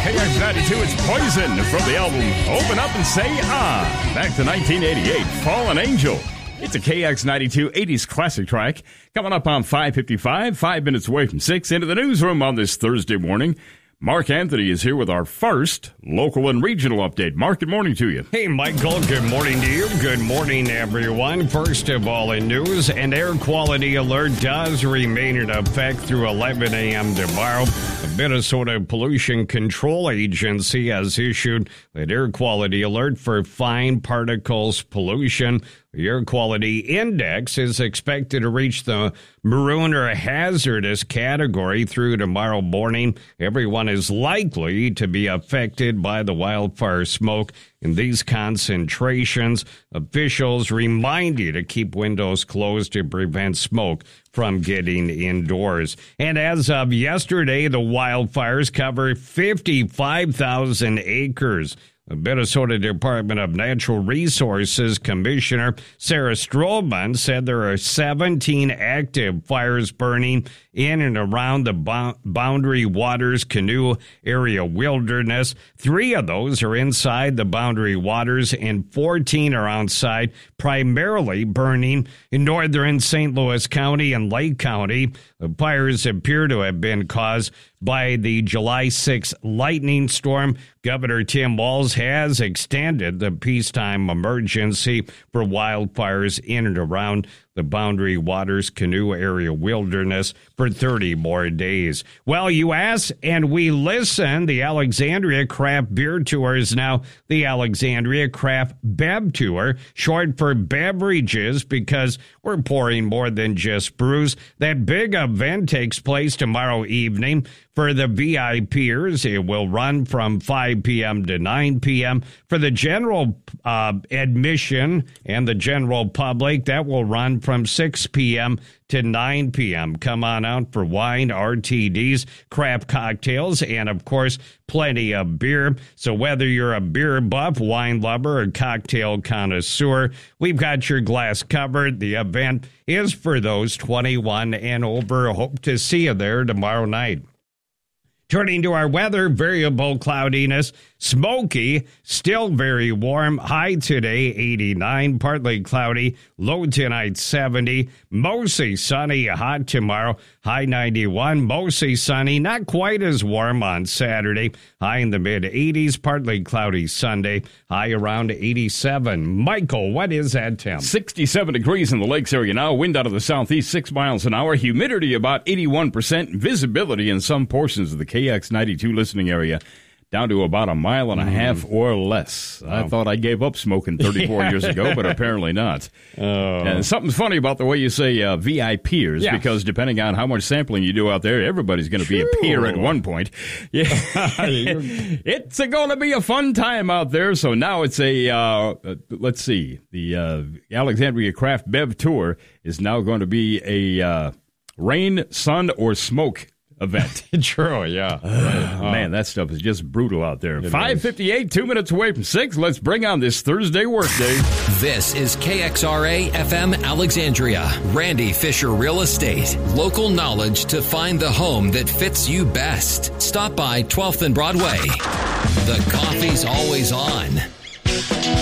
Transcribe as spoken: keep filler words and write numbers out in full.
K X ninety-two, it's Poison from the album Open Up and Say Ah. Back to nineteen eighty-eight, Fallen Angel. It's a K X ninety-two eighties classic track. Coming up on five fifty-five, five minutes away from six, into the newsroom on this Thursday morning. Mark Anthony is here with our first local and regional update. Mark, good morning to you. Hey, Michael, good morning to you. Good morning, everyone. First of all, in news, an air quality alert does remain in effect through eleven a.m. tomorrow. The Minnesota Pollution Control Agency has issued an air quality alert for fine particles pollution. The air quality index is expected to reach the maroon or hazardous category through tomorrow morning. Everyone is likely to be affected by the wildfire smoke in these concentrations. Officials remind you to keep windows closed to prevent smoke from getting indoors. And as of yesterday, the wildfires cover fifty-five thousand acres. The Minnesota Department of Natural Resources Commissioner Sarah Stroman said there are seventeen active fires burning in and around the Boundary Waters Canoe Area Wilderness. Three of those are inside the Boundary Waters and fourteen are outside, primarily burning in northern Saint Louis County and Lake County. The fires appear to have been caused by the July sixth lightning storm. Governor Tim Walz has extended the peacetime emergency for wildfires in and around the Boundary Waters Canoe Area Wilderness for thirty more days. Well, you ask and we listen. The Alexandria Craft Beer Tour is now the Alexandria Craft Bev Tour, short for beverages, because we're pouring more than just brews. That big event takes place tomorrow evening. For the V I Pers, it will run from five p.m. to nine p.m. For the general uh, admission and the general public, that will run from six p.m. to nine p.m. Come on out for wine, R T Ds, craft cocktails, and, of course, plenty of beer. So whether you're a beer buff, wine lover, or cocktail connoisseur, we've got your glass covered. The event is for those twenty-one and over. Hope to see you there tomorrow night. Turning to our weather, variable cloudiness, smoky, still very warm. High today, eighty-nine, partly cloudy. Low tonight, seventy. Mostly sunny, hot tomorrow. High ninety-one, mostly sunny. Not quite as warm on Saturday. High in the mid-eighties, partly cloudy Sunday. High around eighty-seven. Michael, what is that temp? sixty-seven degrees in the lakes area now. Wind out of the southeast, six miles an hour. Humidity about eighty-one percent. Visibility in some portions of the K X ninety-two listening area down to about a mile and a half or less. Wow. I thought I gave up smoking thirty-four yeah. years ago, but apparently not. Oh. And something's funny about the way you say uh, V I Pers, yeah. because depending on how much sampling you do out there, everybody's going to be a peer at one point. Yeah, it's going to be a fun time out there. So now it's a, uh, uh, let's see, the uh, Alexandria Craft Bev Tour is now going to be a uh, rain, sun, or smoke event. True, yeah. Uh, oh. Man, that stuff is just brutal out there. five fifty-eight, two minutes away from six. Let's bring on this Thursday workday. This is K X R A F M Alexandria. Randy Fisher Real Estate. Local knowledge to find the home that fits you best. Stop by twelfth and Broadway. The coffee's always on.